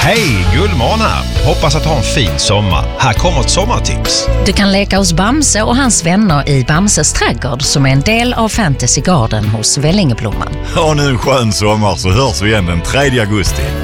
Hej, Gullmån här. Hoppas att du har en fin sommar. Här kommer ett sommartips. Du kan leka hos Bamse och hans vänner i Bamses trädgård som är en del av Fantasy Garden hos Vällingeblomman. Ha nu en skön sommar så hörs vi igen den 3 augusti.